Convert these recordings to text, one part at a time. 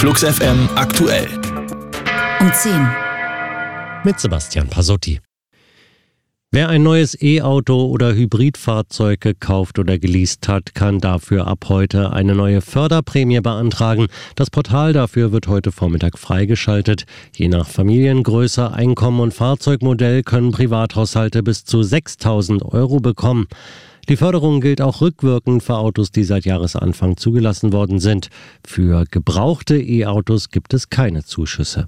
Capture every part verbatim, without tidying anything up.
Flux F M aktuell. Um zehn. Mit Sebastian Pasotti. Wer ein neues E-Auto oder Hybridfahrzeug gekauft oder geleast hat, kann dafür ab heute eine neue Förderprämie beantragen. Das Portal dafür wird heute Vormittag freigeschaltet. Je nach Familiengröße, Einkommen und Fahrzeugmodell können Privathaushalte bis zu sechstausend Euro bekommen. Die Förderung gilt auch rückwirkend für Autos, die seit Jahresanfang zugelassen worden sind. Für gebrauchte E-Autos gibt es keine Zuschüsse.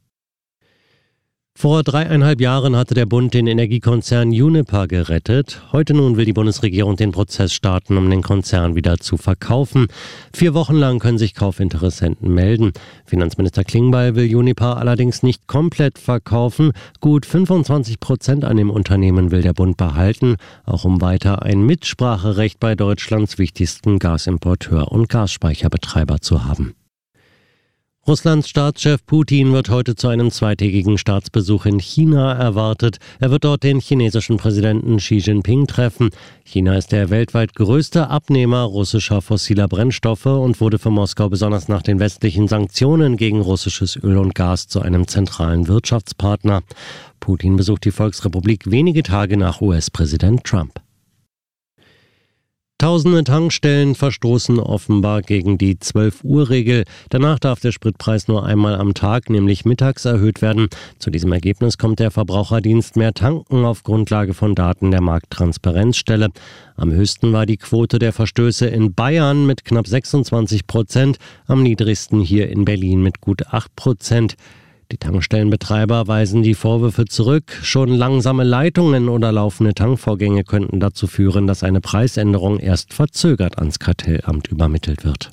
Vor dreieinhalb Jahren hatte der Bund den Energiekonzern Uniper gerettet. Heute nun will die Bundesregierung den Prozess starten, um den Konzern wieder zu verkaufen. Vier Wochen lang können sich Kaufinteressenten melden. Finanzminister Klingbeil will Uniper allerdings nicht komplett verkaufen. Gut fünfundzwanzig Prozent an dem Unternehmen will der Bund behalten, auch um weiter ein Mitspracherecht bei Deutschlands wichtigsten Gasimporteur und Gasspeicherbetreiber zu haben. Russlands Staatschef Putin wird heute zu einem zweitägigen Staatsbesuch in China erwartet. Er wird dort den chinesischen Präsidenten Xi Jinping treffen. China ist der weltweit größte Abnehmer russischer fossiler Brennstoffe und wurde für Moskau besonders nach den westlichen Sanktionen gegen russisches Öl und Gas zu einem zentralen Wirtschaftspartner. Putin besucht die Volksrepublik wenige Tage nach U S-Präsident Trump. Tausende Tankstellen verstoßen offenbar gegen die zwölf-Uhr-Regel. Danach darf der Spritpreis nur einmal am Tag, nämlich mittags, erhöht werden. Zu diesem Ergebnis kommt der Verbraucherdienst Mehr Tanken auf Grundlage von Daten der Markttransparenzstelle. Am höchsten war die Quote der Verstöße in Bayern mit knapp sechsundzwanzig Prozent, am niedrigsten hier in Berlin mit gut acht Prozent. Die Tankstellenbetreiber weisen die Vorwürfe zurück. Schon langsame Leitungen oder laufende Tankvorgänge könnten dazu führen, dass eine Preisänderung erst verzögert ans Kartellamt übermittelt wird.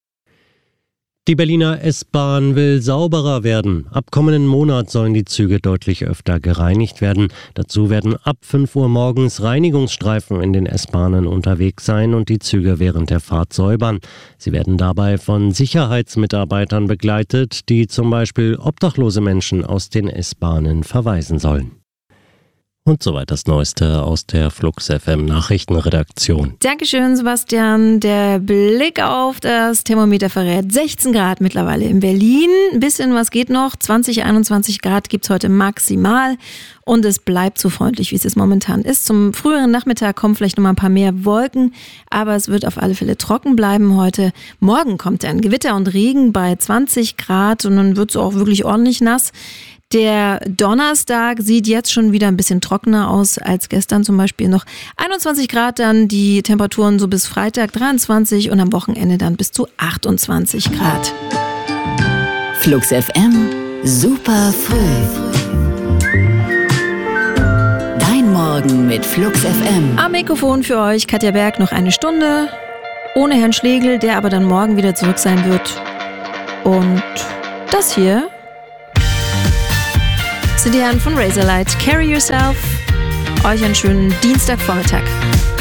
Die Berliner S-Bahn will sauberer werden. Ab kommenden Monat sollen die Züge deutlich öfter gereinigt werden. Dazu werden ab fünf Uhr morgens Reinigungsstreifen in den S-Bahnen unterwegs sein und die Züge während der Fahrt säubern. Sie werden dabei von Sicherheitsmitarbeitern begleitet, die zum Beispiel obdachlose Menschen aus den S-Bahnen verweisen sollen. Und soweit das Neueste aus der Flux F M Nachrichtenredaktion. Dankeschön, Sebastian. Der Blick auf das Thermometer verrät sechzehn Grad mittlerweile in Berlin. Ein bisschen was geht noch. zwanzig, einundzwanzig Grad gibt es heute maximal. Und es bleibt so freundlich, wie es es momentan ist. Zum früheren Nachmittag kommen vielleicht noch mal ein paar mehr Wolken. Aber es wird auf alle Fälle trocken bleiben heute. Morgen kommt dann Gewitter und Regen bei zwanzig Grad. Und dann wird es auch wirklich ordentlich nass. Der Donnerstag sieht jetzt schon wieder ein bisschen trockener aus als gestern, zum Beispiel noch einundzwanzig Grad, dann die Temperaturen so bis Freitag dreiundzwanzig und am Wochenende dann bis zu achtundzwanzig Grad. Flux F M, super früh. Dein Morgen mit Flux F M. Am Mikrofon für euch Katja Berg noch eine Stunde, ohne Herrn Schlegel, der aber dann morgen wieder zurück sein wird. Und das hier sind die Herren von Razorlight. Carry Yourself. Euch einen schönen Dienstagvormittag.